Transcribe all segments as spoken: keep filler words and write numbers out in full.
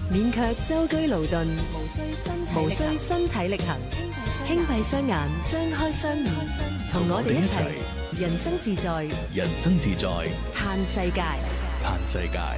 免卻舟車勞頓，無需身無需身體力行，輕閉雙眼，張開雙眼，同我哋一齊人生自在， 人生自在， 嘆世界， 嘆世界。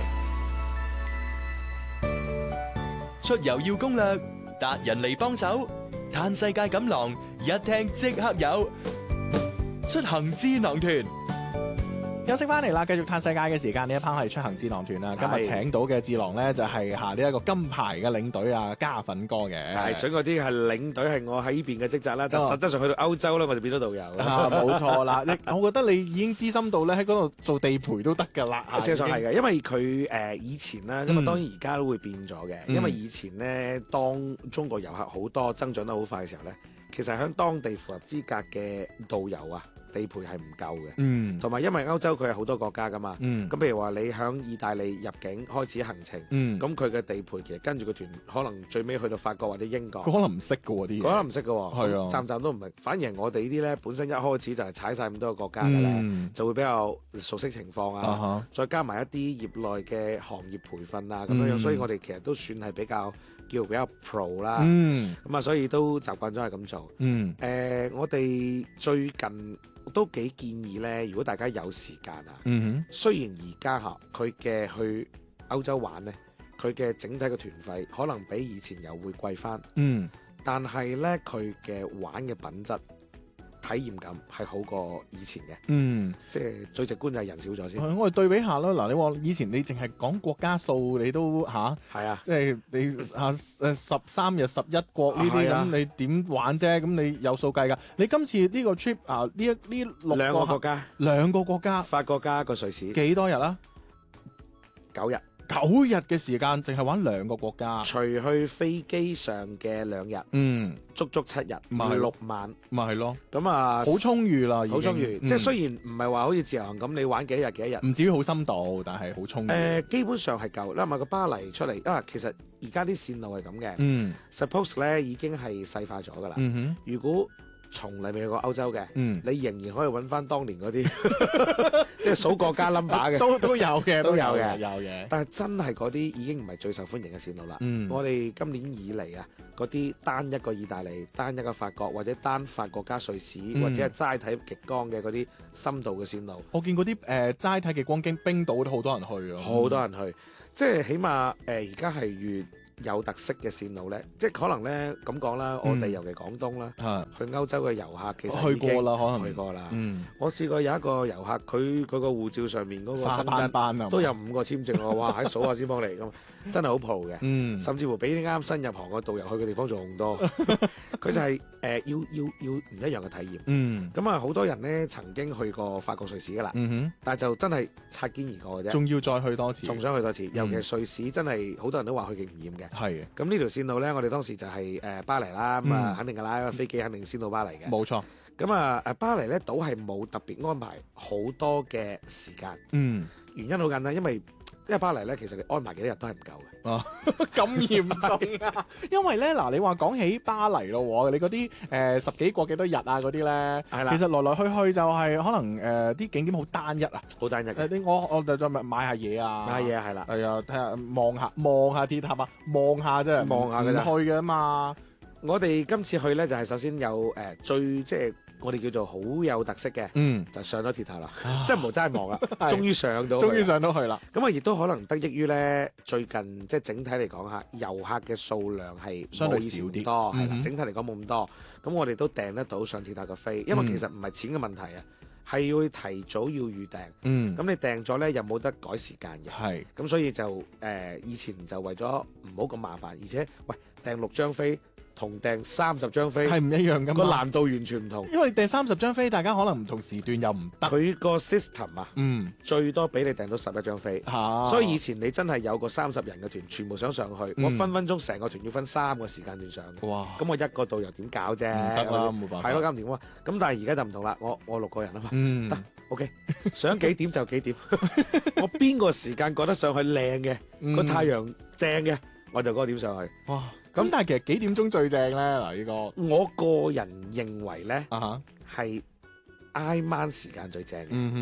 出遊要攻略，達人嚟幫手，嘆世界錦囊一聽即刻有，出行智囊團。 休息翻嚟啦，繼續嘆世界嘅時間，呢一 part 係出行智囊團啦。今日請到嘅智囊咧就係下呢一個金牌嘅領隊啊，嘉粉哥嘅。 係準嗰啲係領隊係我喺呢邊嘅職責啦，但實質上去到歐洲咧，我就變咗導遊。 冇錯啦，你我覺得你已經資深到咧喺嗰度做地陪都得㗎啦。 事實上係嘅，因為佢誒以前咧，咁啊當然而家都會變咗嘅。因為以前咧，當中國遊客好多增長得好快嘅時候咧，其實喺當地符合資格嘅導遊啊，地陪係唔夠嘅，嗯，同埋因為歐洲佢係好多國家噶嘛，嗯，咁譬如話你響意大利入境開始行程，嗯，咁佢嘅地陪其實跟住個團可能最尾去到法國或者英國， 佢可能唔識嘅喎啲嘢， 佢可能唔識嘅喎， 係啊， 站站都唔係，反而係我哋呢啲咧本身一開始就係踩晒咁多個國家嘅咧，嗯，就會比較熟悉情況啊，再加埋一啲業內嘅行業培訓啊咁樣樣，所以我哋其實都算係比較叫比較 pro 啦，嗯，咁啊所以都習慣咗係咁做，嗯，誒我哋最近都幾建議咧，如果大家有時間啊，嗯、哼雖然而家嚇佢嘅去歐洲玩咧，佢嘅整體嘅團費可能比以前又會貴翻，嗯，但係咧佢嘅玩嘅品質、體驗感係好過以前嘅，嗯，即係最直觀就係人少咗先。 我哋對比下啦，嗱，你話以前你淨係講國家數，你都吓，係啊，即係你啊誒十三日十一國呢啲咁，你點玩啫？咁你有數計㗎。你今次呢個 trip 啊，呢一呢六兩個國家， 兩個國家， 法國加一個瑞士， 幾多日啊？ 九日。 九日嘅時間，淨係玩兩個國家， 除去飛機上嘅兩日，嗯，足足七日，咪六晚， 咪係咯。 咁啊， 好充裕啦， 好充裕。嗯、即係雖然唔係話好似自由行咁，你玩幾日幾日， 唔至於好深度，但係好充裕。誒、 呃，基本上係夠。啦，咪個巴黎出嚟啊，其實而家啲線路係咁嘅。嗯 ，suppose 咧已經係細化咗噶啦。嗯哼，如果從嚟未去過歐洲嘅，嗯，你仍然可以揾翻當年嗰啲，即係數國家 number 嘅， 都都有嘅， 都有嘅， 有嘅。 但係真係嗰啲已經唔係最受歡迎嘅線路啦。嗯，我哋今年以嚟啊，嗰啲單一個意大利、單一個法國或者單法國加瑞士，嗯、或者係齋睇極光嘅嗰啲深度嘅線路， 我見嗰啲誒齋睇極光經冰島都好多人去啊， 好多人去，嗯、即係起碼誒而家係越有特色嘅線路咧，即係可能咧咁講啦，我哋尤其廣東啦，嗯、去歐洲嘅遊客其實已經去過啦，可能去過啦。嗯，我試過有一個遊客，佢佢個護照上面嗰個身份證都有五個簽證喎，哇！喺數下先幫你咁，真係好 pro 嘅。嗯，甚至乎比啲啱新入行嘅導遊去嘅地方仲用多。佢就係、是、誒、呃、要要要唔一樣嘅體驗。嗯，咁啊好多人咧曾經去過法國瑞士噶啦，嗯哼，但係就真係擦肩而過嘅啫。 仲要再去多次， 仲想去多次，尤其係瑞士真係好多人都話去極唔厭嘅。係，咁呢條線路咧，我哋當時就係誒巴黎啦，咁啊肯定噶啦，因為飛機肯定先到巴黎嘅。冇錯。咁啊誒巴黎咧，島係冇特別安排好多嘅時間。嗯，原因好簡單，因為因為巴黎咧，其實你安排幾多日都係唔夠嘅。 啊，咁嚴重啊！因為咧嗱，你話講起巴黎咯，你嗰啲誒十幾個幾多日啊嗰啲咧，係啦，其實來來去去就係可能誒啲、呃、景點好單一啊， 好單一。誒， 你我我就再買下嘢啊， 買嘢係啦， 係啊，睇下望下望下鐵塔啊，望下啫， 望下嘅啫， 唔去嘅嘛。 我哋今次去咧就係、是、首先有誒、呃、最即係我哋叫做好有特色嘅，嗯，就上咗鐵塔啦，即係唔好齋望啦，終於上到， 終於上到去啦。 咁啊，亦都可能得益於咧最近即係整體嚟講嚇遊客嘅數量係相對少啲多，係啦、嗯，整體嚟講冇咁多。咁我哋都訂得到上鐵塔嘅飛，因為其實唔係錢嘅問題啊。係要提早要預訂，嗯，咁你訂咗咧又冇得改時間嘅，係，咁所以就誒、呃、以前就為咗唔好咁麻煩，而且喂訂六張飛同訂三十張飛係唔一樣噶嘛， 個難度完全唔同， 因為訂三十張飛，大家可能唔同時段又唔得， 佢個 system 啊，嗯，最多俾你訂到十一張飛，啊、所以以前你真係有個三十人嘅團，全部想上去，嗯、我分分鐘成個團要分三個時間段上嘅，哇，咁我一個導遊點搞啫？唔得啦，冇辦法，係咯，搞唔掂啊！咁但係而家就唔同啦，我我六個人啊嘛，嗯，得 OK， 想幾點就幾點，我邊個時間覺得上去靚嘅，嗯、個太陽正嘅，我就嗰個點上去，哇！ 咁但係其實幾點鐘最正咧？嗱，呢個我個人認為咧，係挨晚時間最正嘅。嗯哼，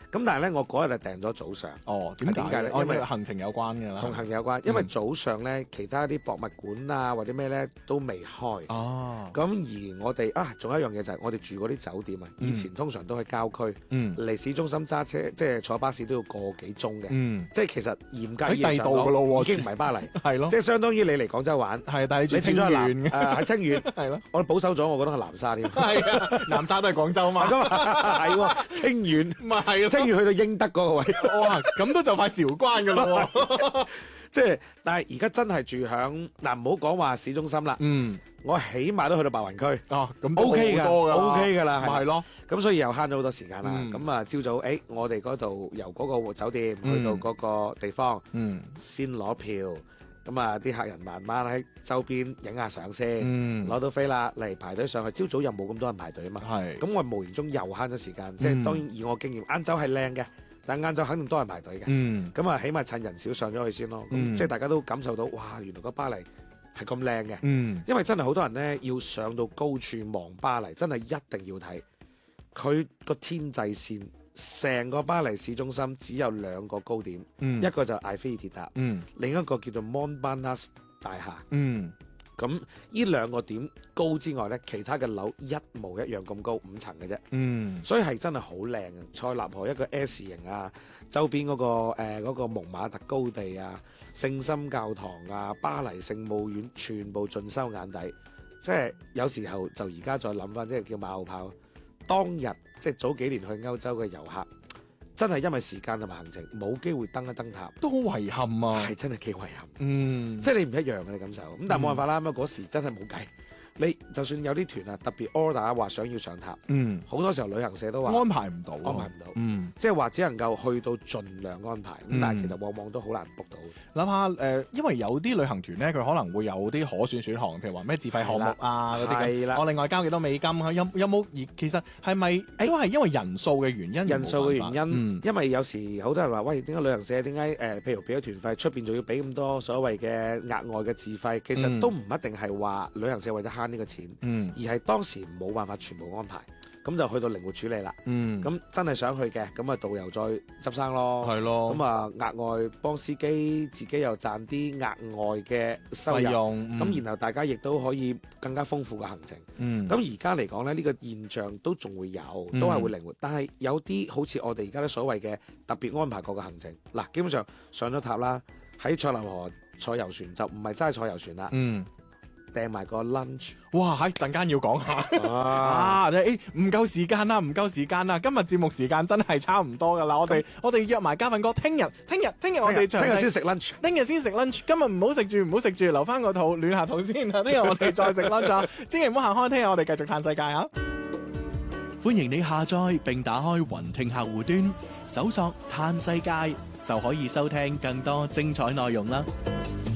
咁但係咧，我嗰日就訂咗早上。 哦，點解咧？因為行程有關嘅啦。 同行程有關，因為早上咧，其他啲博物館啊或者咩咧都未開。 哦。 咁而我哋啊，仲有一樣嘢就係我哋住嗰啲酒店啊，以前通常都喺郊區， 嗯， 離市中心揸車即係坐巴士都要個幾鐘嘅。 嗯， 即係其實嚴格意義上講， 已經唔係巴黎。 係咯。 即係相當於你嚟廣州玩。 係，但係你住清遠嘅。 誒喺清遠。 係咯。 我哋保守咗，我覺得係南沙添。 係啊，南沙都係廣州嘛。 係喎，清遠。 唔係係啊， 清遠去到英德嗰個位。 哇，咁都就快韶關㗎啦喎！ 即係，但係而家真係住響嗱，唔好講話市中心啦。 嗯， 我起碼都去到白雲區。 哦，咁 O K 㗎 ，O K 㗎啦， 咪係咯。 咁所以又慳咗好多時間啦。咁啊，朝早誒，我哋嗰度由嗰個酒店去到嗰個地方， 嗯， 先攞票。咁啊，啲客人慢慢喺周邊影下相先， 嗯， 攞到飛啦，嚟排隊上去。朝早又冇咁多人排隊啊嘛。 係。咁我無形中又慳咗時間。即係當然以我經驗，晏晝係靚嘅。但晏晝肯定多人排隊嘅，咁啊、嗯，起碼趁人少上咗去先咯。咁、嗯、即係大家都感受到，哇！原來個巴黎係咁靚嘅。嗯、因為真係好多人呢，要上到高處望巴黎，真係一定要睇佢個天際線。成個巴黎市中心只有兩個高點，嗯、一個就係埃菲爾鐵塔，嗯、另一個叫做 Montparnasse 大廈。嗯咁呢兩個點高之外咧，其他嘅樓一模一樣咁高，五層嘅啫。嗯，所以係真係好靚嘅。塞納河一個 S 型啊，周邊嗰、嗰個誒、呃嗰個、蒙馬特高地啊，聖心教堂啊，巴黎聖母院，全部盡收眼底。即係有時候就而家再諗翻，即係叫馬後炮。當日即係早幾年去歐洲嘅遊客，真係因為時間同埋行程冇機會登一登塔， 都好遺憾啊！ 係真係幾遺憾。 嗯， 即係你唔一樣嘅你感受。咁但係冇辦法啦，咁嗰、嗯、時真係冇計。你就算有啲團啊，特別 order 話想要上塔，嗯，好多時候旅行社都話安排唔到， 安排唔到， 嗯， 即係話只能夠去到盡量安排，咁、嗯、但係其實往往都好難 book 到。 諗下誒，因為有啲旅行團咧，佢可能會有啲可選選項，譬如話咩自費項目啊嗰啲咁，我另外交幾多美金啊？有有冇？而其實係咪都係因為人數嘅原因？ 人數嘅原因，嗯、因為有時好多人話喂，點解旅行社點解誒？譬如俾咗團費，出邊仲要俾咁多所謂嘅額外嘅自費，其實都唔一定係話旅行社為咗慳呢個錢。嗯而係當時冇辦法全部安排，咁就去到靈活處理啦。嗯，咁真係想去嘅，咁啊導遊再執生咯。係咯。咁啊額外幫司機，自己又賺啲額外嘅收入。費用。咁、嗯、然後大家亦都可以更加豐富嘅行程。嗯。咁而家嚟講咧，呢、呢個現象都仲會有，都係會靈活。嗯、但係有啲好似我哋而家啲所謂嘅特別安排過嘅行程，嗱，基本上上咗塔啦，喺塞納河坐遊船就唔係齋坐遊船啦。嗯。訂埋個 lunch， 哇！喺陣間要講下啊！誒唔夠時間啦，唔夠時間啦！今日節目時間真係差唔多噶啦，我哋我哋約埋嘉賓哥，聽日聽日聽日我哋聽日先食 lunch， 聽日先食 lunch。今日唔好食住，唔好食住，留翻個肚暖下肚先啊！聽日我哋再食 lunch 啊！千祈唔好行開，聽日我哋繼續嘆世界啊！ 歡迎你下載並打開雲聽客戶端，搜索嘆世界就可以收聽更多精彩內容啦！